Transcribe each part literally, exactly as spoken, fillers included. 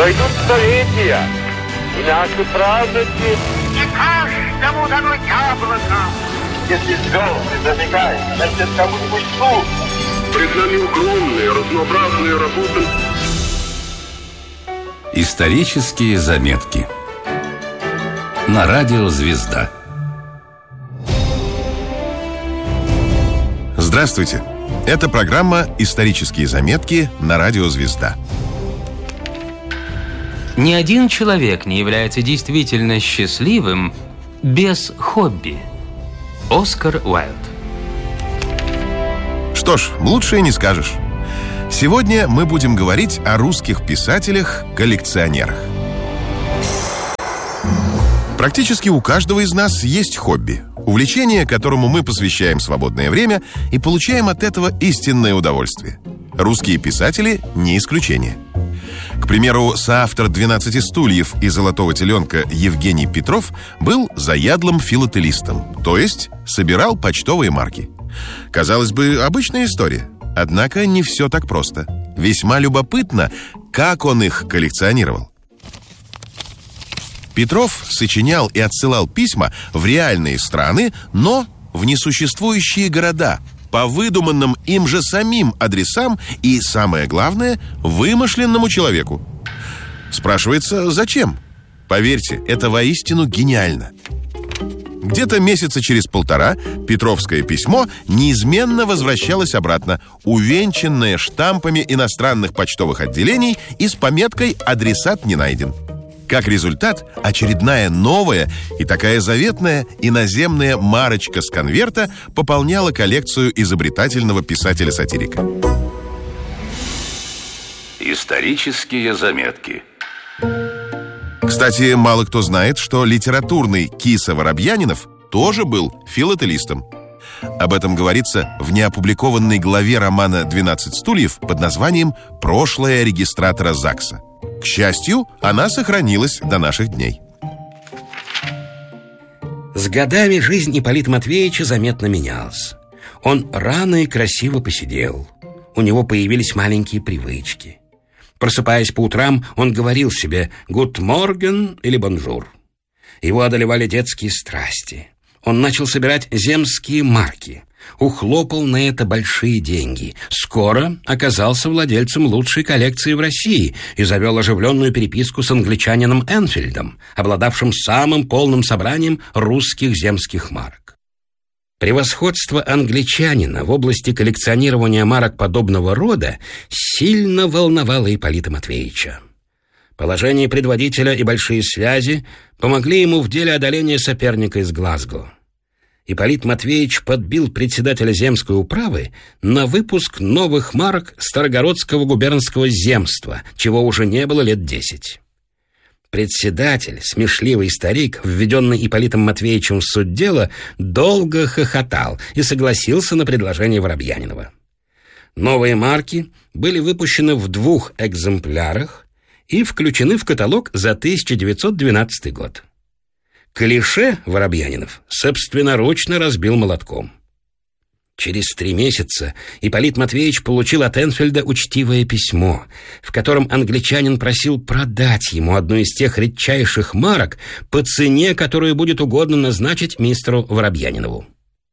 Пройдут столетия, и наши праздники... Не каждому дано яблоко. Если звезды зажигают, значит, кому-нибудь суд. Пред нами огромные, разнообразные работы. Исторические заметки на радио «Звезда». Здравствуйте! Это программа «Исторические заметки» на радио «Звезда». Ни один человек не является действительно счастливым без хобби. Оскар Уайльд. Что ж, лучше и не скажешь. Сегодня мы будем говорить о русских писателях-коллекционерах. Практически у каждого из нас есть хобби. Увлечение, которому мы посвящаем свободное время и получаем от этого истинное удовольствие. Русские писатели не исключение. К примеру, соавтор «двенадцати стульев» и «Золотого теленка» Евгений Петров был заядлым филателистом, то есть собирал почтовые марки. Казалось бы, обычная история. Однако не все так просто. Весьма любопытно, как он их коллекционировал. Петров сочинял и отсылал письма в реальные страны, но в несуществующие города, по выдуманным им же самим адресам и, самое главное, вымышленному человеку. Спрашивается, зачем? Поверьте, это воистину гениально. Где-то месяца через полтора петровское письмо неизменно возвращалось обратно, увенчанное штампами иностранных почтовых отделений и с пометкой «Адресат не найден». Как результат, очередная новая и такая заветная иноземная марочка с конверта пополняла коллекцию изобретательного писателя-сатирика. Исторические заметки. Кстати, мало кто знает, что литературный Киса Воробьянинов тоже был филателистом. Об этом говорится в неопубликованной главе романа «двенадцать стульев» под названием «Прошлое регистратора ЗАГСа». К счастью, она сохранилась до наших дней. С годами жизнь Ипполита Матвеевича заметно менялась. Он рано и красиво посидел. У него появились маленькие привычки. Просыпаясь по утрам, он говорил себе «Гуд морген» или «Бонжур». Его одолевали детские страсти. Он начал собирать земские марки. Ухлопал на это большие деньги. Скоро оказался владельцем лучшей коллекции в России и завел оживленную переписку с англичанином Энфильдом, обладавшим самым полным собранием русских земских марок. Превосходство англичанина в области коллекционирования марок подобного рода сильно волновало Ипполита Матвеевича. Положение предводителя и большие связи помогли ему в деле одоления соперника из Глазго. Ипполит Матвеевич подбил председателя земской управы на выпуск новых марок Старогородского губернского земства, чего уже не было лет десять. Председатель, смешливый старик, введенный Ипполитом Матвеевичем в суть дела, долго хохотал и согласился на предложение Воробьянинова. Новые марки были выпущены в двух экземплярах и включены в каталог за тысяча девятьсот двенадцатый год. Клише Воробьянинов собственноручно разбил молотком. Через три месяца Ипполит Матвеевич получил от Энфильда учтивое письмо, в котором англичанин просил продать ему одну из тех редчайших марок по цене, которую будет угодно назначить мистеру Воробьянинову.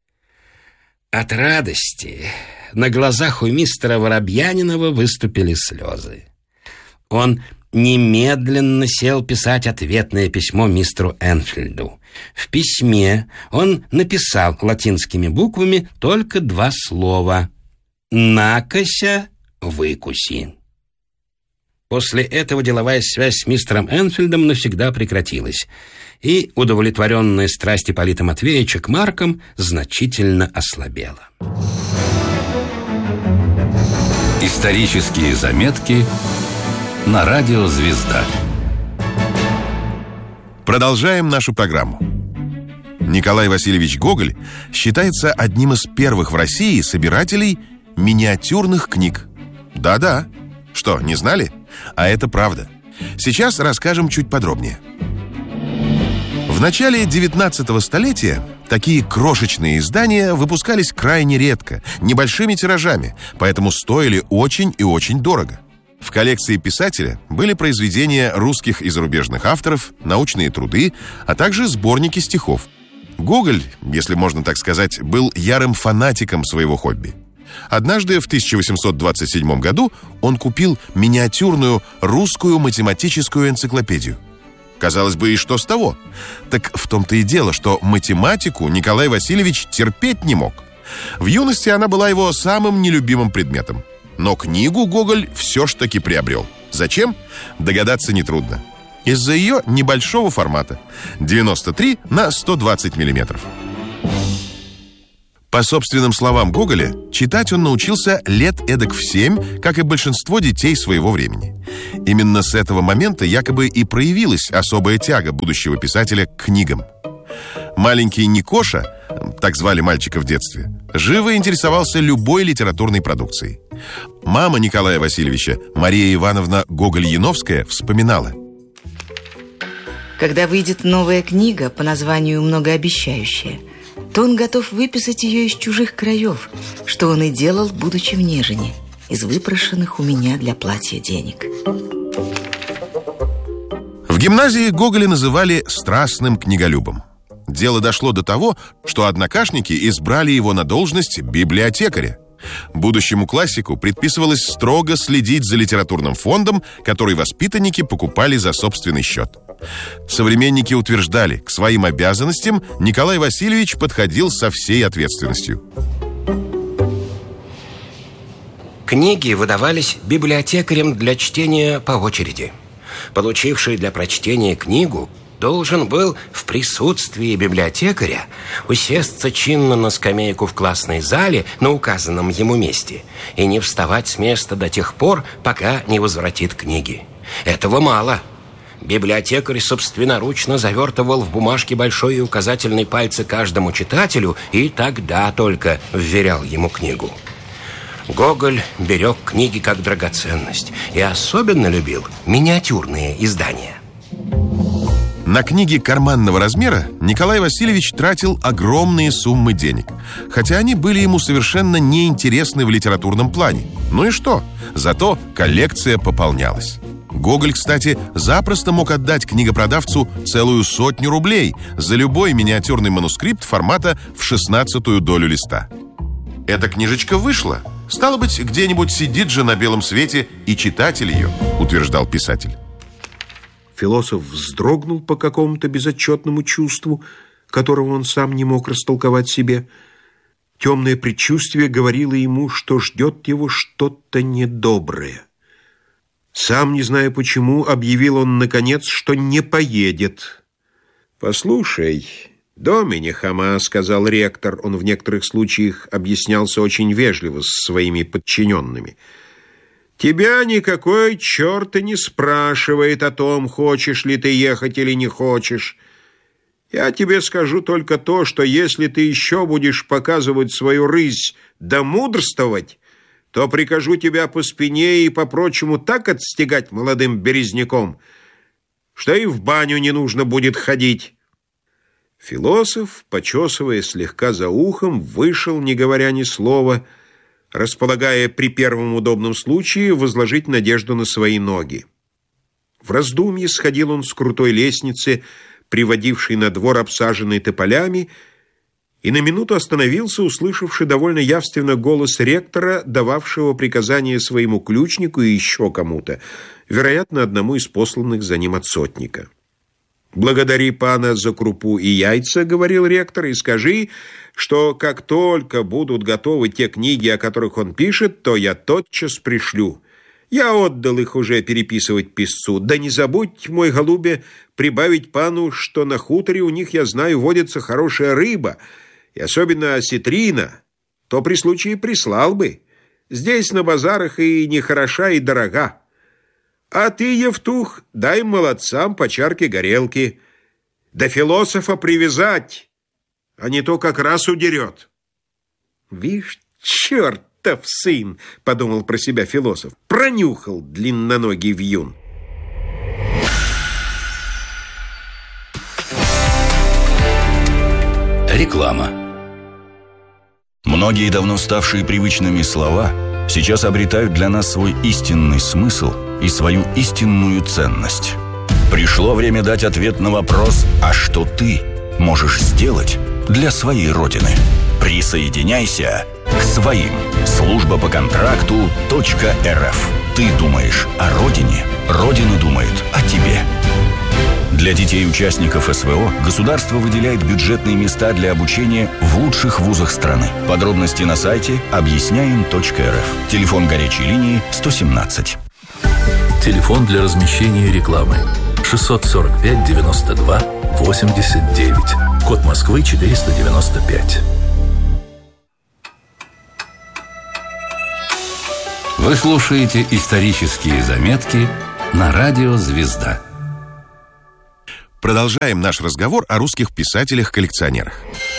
От радости на глазах у мистера Воробьянинова выступили слезы. Он немедленно сел писать ответное письмо мистеру Энфильду. В письме он написал латинскими буквами только два слова «накося выкуси». После этого деловая связь с мистером Энфильдом навсегда прекратилась, и удовлетворенная страсть Ипполита Матвеевича к маркам значительно ослабела. Исторические заметки на радио «Звезда». Продолжаем нашу программу. Николай Васильевич Гоголь считается одним из первых в России собирателей миниатюрных книг. Да-да. Что, не знали? А это правда. Сейчас расскажем чуть подробнее. В начале девятнадцатого столетия такие крошечные издания выпускались крайне редко, небольшими тиражами, поэтому стоили очень и очень дорого. В коллекции писателя были произведения русских и зарубежных авторов, научные труды, а также сборники стихов. Гоголь, если можно так сказать, был ярым фанатиком своего хобби. Однажды в тысяча восемьсот двадцать седьмом году он купил миниатюрную русскую математическую энциклопедию. Казалось бы, и что с того? Так в том-то и дело, что математику Николай Васильевич терпеть не мог. В юности она была его самым нелюбимым предметом. Но книгу Гоголь все ж таки приобрел. Зачем? Догадаться нетрудно. Из-за ее небольшого формата – девяносто три на сто двадцать миллиметров. По собственным словам Гоголя, читать он научился лет эдак в семь, как и большинство детей своего времени. Именно с этого момента якобы и проявилась особая тяга будущего писателя к книгам. Маленький Никоша, так звали мальчика в детстве, живо интересовался любой литературной продукцией. Мама Николая Васильевича, Мария Ивановна Гоголь-Яновская, вспоминала: когда выйдет новая книга по названию многообещающая, то он готов выписать ее из чужих краев, что он и делал, будучи в Нежине, из выпрошенных у меня для платья денег. В гимназии Гоголя называли страстным книголюбом. Дело дошло до того, что однокашники избрали его на должность библиотекаря. Будущему классику предписывалось строго следить за литературным фондом, который воспитанники покупали за собственный счет. Современники утверждали, к своим обязанностям Николай Васильевич подходил со всей ответственностью. Книги выдавались библиотекарям для чтения по очереди. Получивший для прочтения книгу должен был в присутствии библиотекаря усесться чинно на скамейку в классной зале на указанном ему месте и не вставать с места до тех пор, пока не возвратит книги. Этого мало. Библиотекарь собственноручно завертывал в бумажке большой и указательный пальцы каждому читателю и тогда только вверял ему книгу. Гоголь берег книги как драгоценность и особенно любил миниатюрные издания. На книги карманного размера Николай Васильевич тратил огромные суммы денег, хотя они были ему совершенно неинтересны в литературном плане. Ну и что? Зато коллекция пополнялась. Гоголь, кстати, запросто мог отдать книгопродавцу целую сотню рублей за любой миниатюрный манускрипт формата в шестнадцатую долю листа. Эта книжечка вышла. Стало быть, где-нибудь сидит же на белом свете и читатель ее, утверждал писатель. Философ вздрогнул по какому-то безотчетному чувству, которого он сам не мог растолковать себе. Темное предчувствие говорило ему, что ждет его что-то недоброе. Сам, не зная почему, объявил он, наконец, что не поедет. «Послушай, Домине Хома, — сказал ректор, — он в некоторых случаях объяснялся очень вежливо с своими подчиненными, — тебя никакой черт и не спрашивает о том, хочешь ли ты ехать или не хочешь. Я тебе скажу только то, что если ты еще будешь показывать свою рысь да мудрствовать, то прикажу тебя по спине и по-прочему так отстегать молодым березняком, что и в баню не нужно будет ходить». Философ, почесывая слегка за ухом, вышел, не говоря ни слова, располагая при первом удобном случае возложить надежду на свои ноги. В раздумье сходил он с крутой лестницы, приводившей на двор, обсаженный тополями, и на минуту остановился, услышавший довольно явственно голос ректора, дававшего приказание своему ключнику и еще кому-то, вероятно, одному из посланных за ним от сотника. «Благодари пана за крупу и яйца, — говорил ректор, — и скажи, что как только будут готовы те книги, о которых он пишет, то я тотчас пришлю. Я отдал их уже переписывать писцу. Да не забудь, мой голубе, прибавить пану, что на хуторе у них, я знаю, водится хорошая рыба, и особенно осетрина, то при случае прислал бы. Здесь на базарах и не хороша, и дорога. А ты, Евтух, дай молодцам по чарке горелки. Да философа привязать, а не то как раз удерет». «Вишь, чертов сын, — подумал про себя философ, — пронюхал длинноногий вьюн». Реклама. Многие давно ставшие привычными слова сейчас обретают для нас свой истинный смысл и свою истинную ценность. Пришло время дать ответ на вопрос: а что ты можешь сделать для своей Родины? Присоединяйся к своим. Служба по контракту .рф. Ты думаешь о Родине, Родина думает о тебе. Для детей-участников СВО государство выделяет бюджетные места для обучения в лучших вузах страны. Подробности на сайте объясняем точка эр эф. Телефон горячей линии сто семнадцать. Телефон для размещения рекламы шестьсот сорок пять девяносто два восемьдесят девять. Код Москвы четыреста девяносто пять. Вы слушаете исторические заметки на радио «Звезда». Продолжаем наш разговор о русских писателях-коллекционерах.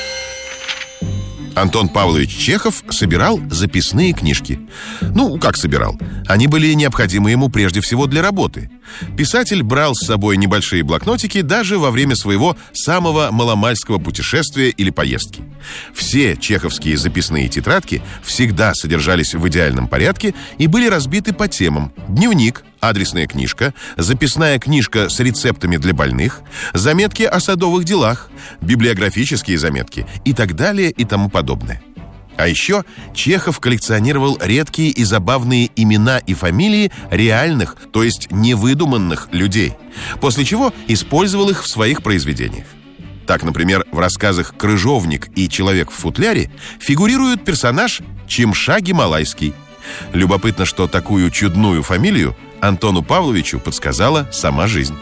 Антон Павлович Чехов собирал записные книжки. Ну, как собирал? Они были необходимы ему прежде всего для работы. Писатель брал с собой небольшие блокнотики даже во время своего самого маломальского путешествия или поездки. Все чеховские записные тетрадки всегда содержались в идеальном порядке и были разбиты по темам: дневник, адресная книжка, записная книжка с рецептами для больных, заметки о садовых делах, библиографические заметки и так далее и тому подобное. А еще Чехов коллекционировал редкие и забавные имена и фамилии реальных, то есть невыдуманных людей, после чего использовал их в своих произведениях. Так, например, в рассказах «Крыжовник» и «Человек в футляре» фигурирует персонаж Чимша Гималайский. Любопытно, что такую чудную фамилию Антону Павловичу подсказала сама жизнь.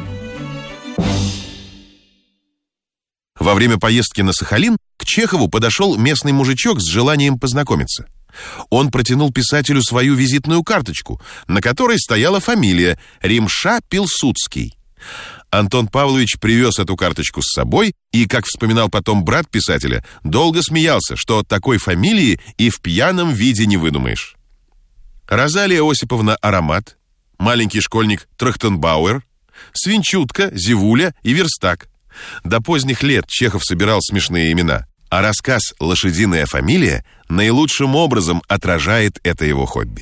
Во время поездки на Сахалин к Чехову подошел местный мужичок с желанием познакомиться. Он протянул писателю свою визитную карточку, на которой стояла фамилия Римша Пилсудский. Антон Павлович привез эту карточку с собой и, как вспоминал потом брат писателя, долго смеялся, что такой фамилии и в пьяном виде не выдумаешь. Розалия Осиповна Аромат, маленький школьник Трахтенбауэр, Свинчутка, Зевуля и Верстак. До поздних лет Чехов собирал смешные имена, а рассказ «Лошадиная фамилия» наилучшим образом отражает это его хобби.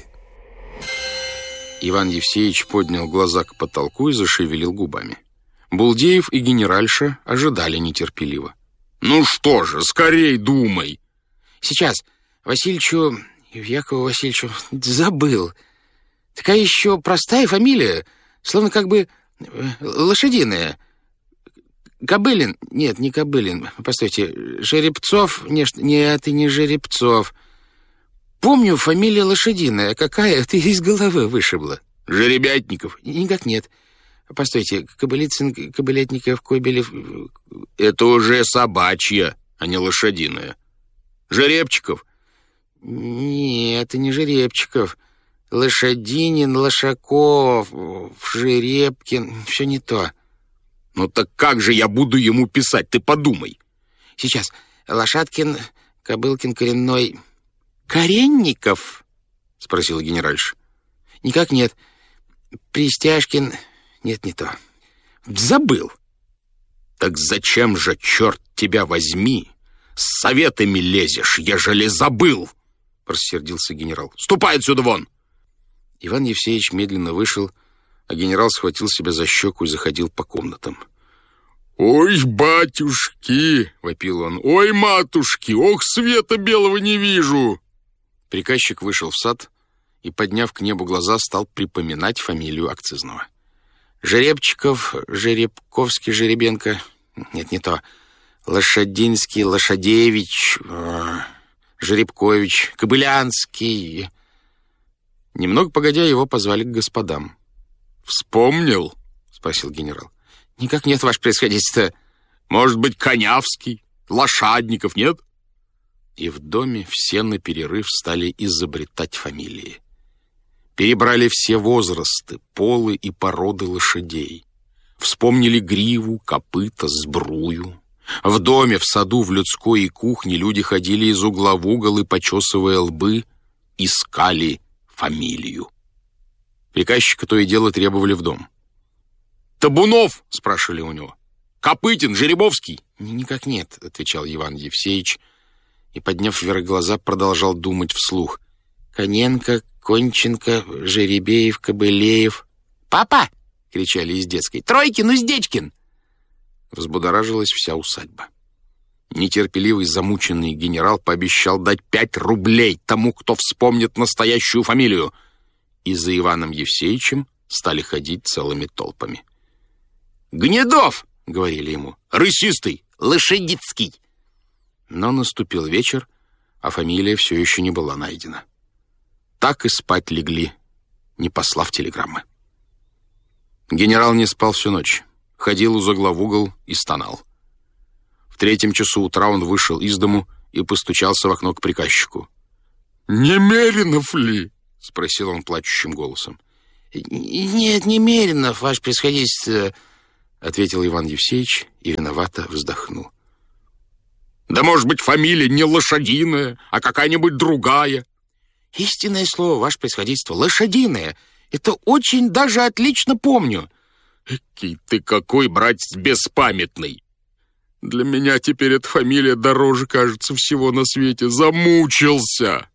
Иван Евсеевич поднял глаза к потолку и зашевелил губами. Булдеев и генеральша ожидали нетерпеливо. «Ну что же, скорей думай!» «Сейчас, Васильевичу, Якову Васильевичу, забыл. Такая еще простая фамилия, словно как бы лошадиная. Кобылин? Нет, не Кобылин. Постойте, Жеребцов? Нет, нет, и не Жеребцов. Помню, фамилия лошадиная. Какая? Ты из головы вышибла. Жеребятников? Никак нет. Постойте, Кобылицын, Кобылятников, Кобелев... Это уже собачья, а не лошадиная. Жеребчиков? Нет, это не Жеребчиков. Лошадинин, Лошаков, Жеребкин. Все не то. Ну так как же я буду ему писать? Ты подумай. Сейчас. Лошадкин, Кобылкин, Коренной... Коренников? Спросил генеральша. Никак нет. Пристяжкин... Нет, не то. Забыл. Так зачем же, черт тебя возьми, с советами лезешь, ежели забыл? Рассердился генерал. Ступай отсюда вон! Иван Евсеевич медленно вышел, а генерал схватил себя за щеку и заходил по комнатам. «Ой, батюшки!» — вопил он. «Ой, матушки! Ох, света белого не вижу!» Приказчик вышел в сад и, подняв к небу глаза, стал припоминать фамилию акцизного. Жеребчиков, Жеребковский, Жеребенко. Нет, не то. Лошадинский, Лошадевич, Жеребкович, Кобылянский. Немного погодя, его позвали к господам. «Вспомнил?» — спросил генерал. «Никак нет, ваше происходительство. Может быть, Конявский, Лошадников, нет?» И в доме все наперерыв стали изобретать фамилии. Перебрали все возрасты, полы и породы лошадей. Вспомнили гриву, копыта, сбрую. В доме, в саду, в людской и кухне люди ходили из угла в угол и, почесывая лбы, искали фамилию. Приказчика то и дело требовали в дом. «Табунов?» — спрашивали у него. «Копытин, Жеребовский?» «Никак нет», — отвечал Иван Евсеевич и, подняв вверх глаза, продолжал думать вслух. «Коненко, Конченко, Жеребеев, Кобылеев. «Папа!» — кричали из детской. «Тройкин, Уздечкин!» Взбудоражилась вся усадьба. Нетерпеливый, замученный генерал пообещал дать пять рублей тому, кто вспомнит настоящую фамилию. И за Иваном Евсеичем стали ходить целыми толпами. «Гнедов!» — говорили ему. «Рысистый! Лошадицкий!» Но наступил вечер, а фамилия все еще не была найдена. Так и спать легли, не послав телеграммы. Генерал не спал всю ночь, ходил из угла в угол и стонал. В третьем часу утра он вышел из дому и постучался в окно к приказчику. «Немеринов ли?» — спросил он плачущим голосом. «Нет, Немеринов, ваше превосходительство», — ответил Иван Евсеич и виновато вздохнул. «Да, может быть, фамилия не лошадиная, а какая-нибудь другая?» «Истинное слово, ваше превосходительство, лошадиная. Это очень даже отлично помню». «Экий ты какой, братец, беспамятный! Для меня теперь эта фамилия дороже, кажется, всего на свете. Замучился!»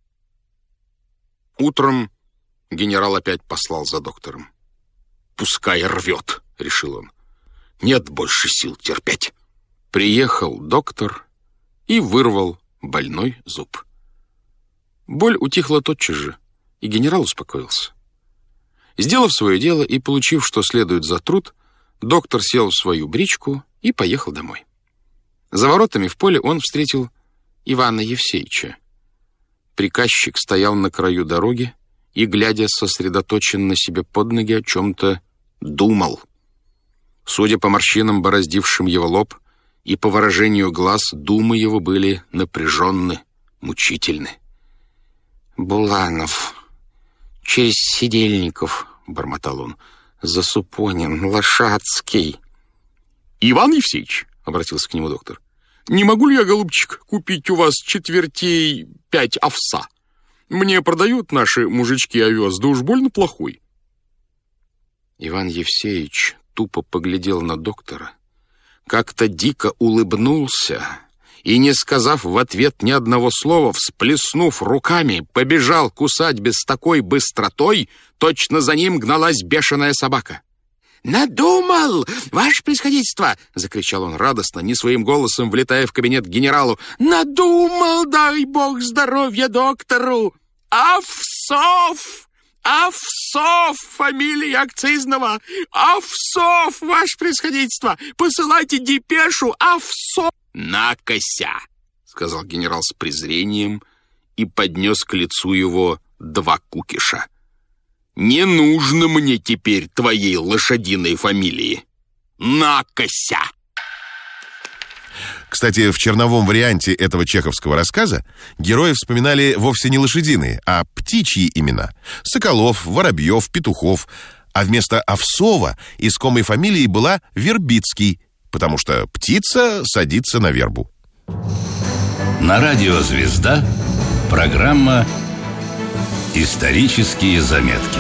Утром генерал опять послал за доктором. «Пускай рвет», — решил он. «Нет больше сил терпеть». Приехал доктор и вырвал больной зуб. Боль утихла тотчас же, и генерал успокоился. Сделав свое дело и получив, что следует за труд, доктор сел в свою бричку и поехал домой. За воротами в поле он встретил Ивана Евсеича. Приказчик стоял на краю дороги и, глядя сосредоточенно на себе под ноги, о чем-то думал. Судя по морщинам, бороздившим его лоб, и по выражению глаз, думы его были напряженны, мучительны. «Буланов, через Сидельников», — бормотал он, — «Засупонин, Лошадский». «Иван Евсеич», — обратился к нему доктор, — «не могу ли я, голубчик, купить у вас четвертей пять овса? Мне продают наши мужички овес, да уж больно плохой». Иван Евсеич тупо поглядел на доктора, как-то дико улыбнулся и, не сказав в ответ ни одного слова, всплеснув руками, побежал к усадьбе с такой быстротой, точно за ним гналась бешеная собака. «Надумал, ваше превосходительство!» — закричал он радостно, не своим голосом влетая в кабинет к генералу. «Надумал, дай бог здоровья доктору! Овсов! Овсов! Фамилия акцизного! Овсов, ваше превосходительство! Посылайте депешу! Овсов!» «Накося!» — сказал генерал с презрением и поднес к лицу его два кукиша. «Не нужно мне теперь твоей лошадиной фамилии. Накося!» Кстати, в черновом варианте этого чеховского рассказа герои вспоминали вовсе не лошадиные, а птичьи имена. Соколов, Воробьев, Петухов. А вместо Овсова искомой фамилией была Вербицкий, потому что птица садится на вербу. На радио «Звезда» программа «Исторические заметки».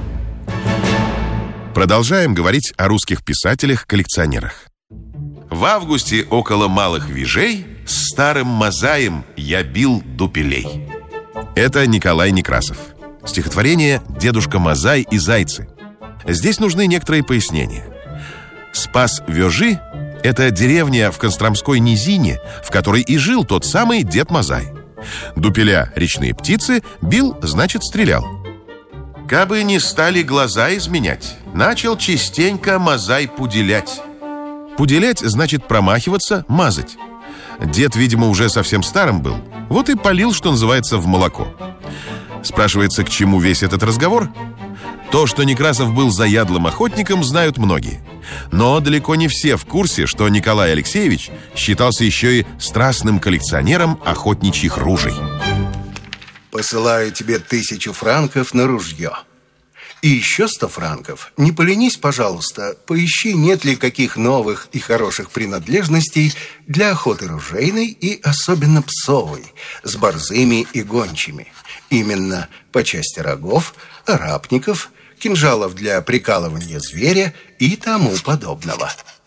Продолжаем говорить о русских писателях-коллекционерах. В августе около Малых Вижей с старым мазаем я бил дупелей. Это Николай Некрасов. Стихотворение «Дедушка Мазай и зайцы». Здесь нужны некоторые пояснения. Спас-Вёжи — это деревня в Костромской низине, в которой и жил тот самый дед Мазай. Дупеля, речные птицы, бил, значит, стрелял. Кабы не стали глаза изменять, начал частенько Мазай пуделять. Пуделять значит промахиваться, мазать. Дед, видимо, уже совсем старым был, вот и полил, что называется, в молоко. Спрашивается, к чему весь этот разговор? То, что Некрасов был заядлым охотником, знают многие. Но далеко не все в курсе, что Николай Алексеевич считался еще и страстным коллекционером охотничьих ружей. Посылаю тебе тысячу франков на ружье. И еще сто франков. Не поленись, пожалуйста, поищи, нет ли каких новых и хороших принадлежностей для охоты ружейной и особенно псовой, с борзыми и гончими. Именно по части рогов, арапников, кинжалов для прикалывания зверя и тому подобного.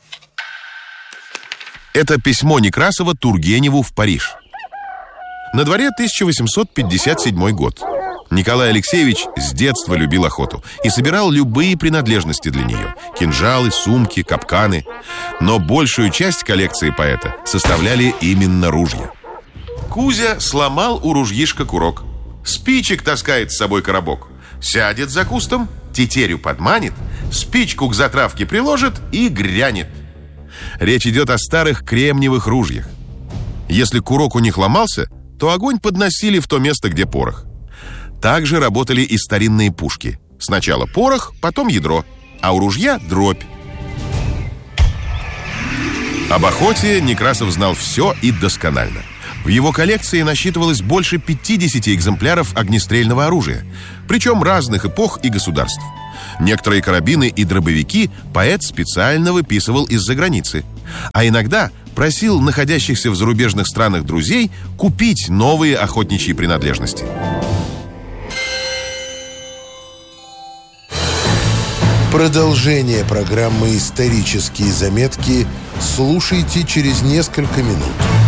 Это письмо Некрасова Тургеневу в Париж. На дворе тысяча восемьсот пятьдесят седьмой год. Николай Алексеевич с детства любил охоту и собирал любые принадлежности для нее: кинжалы, сумки, капканы. Но большую часть коллекции поэта составляли именно ружья. Кузя сломал у ружьишка курок, спичек таскает с собой коробок, сядет за кустом, тетерю подманит, спичку к затравке приложит и грянет. Речь идет о старых кремниевых ружьях. Если курок у них ломался, то огонь подносили в то место, где порох. Также работали и старинные пушки. Сначала порох, потом ядро, а у ружья дробь. Об охоте Некрасов знал все и досконально. В его коллекции насчитывалось больше пятидесяти экземпляров огнестрельного оружия, причем разных эпох и государств. Некоторые карабины и дробовики поэт специально выписывал из-за границы, а иногда просил находящихся в зарубежных странах друзей купить новые охотничьи принадлежности. Продолжение программы «Исторические заметки» слушайте через несколько минут.